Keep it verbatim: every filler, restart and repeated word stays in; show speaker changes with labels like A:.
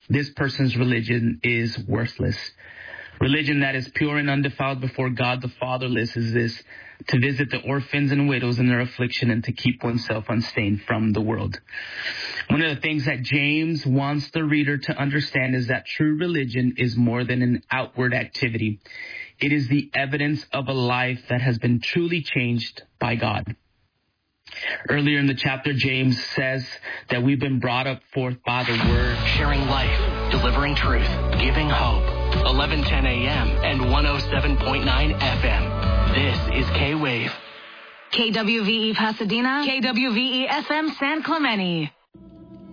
A: this person's religion is worthless. Religion that is pure and undefiled before God the Fatherless is this: to visit the orphans and widows in their affliction and to keep oneself unstained from the world. One of the things that James wants the reader to understand is that true religion is more than an outward activity. It is the evidence of a life that has been truly changed by God. Earlier in the chapter, James says that we've been brought up forth by the word.
B: Sharing life, delivering truth, giving hope. eleven ten a.m. and one oh seven point nine F M. This is K-Wave.
C: K W V E Pasadena, K W V E F M San Clemente.